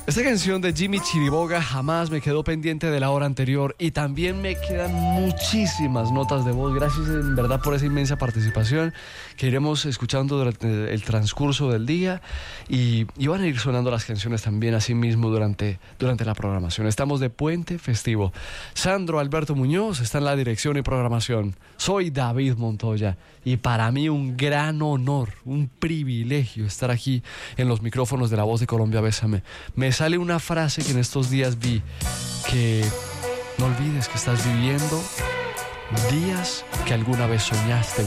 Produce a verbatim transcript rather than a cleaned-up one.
Esta canción de Jimmy Chiriboga jamás me quedó pendiente de la hora anterior y también me quedan muchísimas notas de voz. Gracias en verdad por esa inmensa participación que iremos escuchando durante el transcurso del día y, y van a ir sonando las canciones también así mismo durante, durante la programación. Estamos de puente festivo. Sandro Alberto Muñoz está en la dirección y programación. Soy David Montoya y para mí un gran honor, un privilegio estar aquí en los micrófonos de La Voz de Colombia. Bésame. Me sale una frase que en estos días vi, que no olvides que estás viviendo días que alguna vez soñaste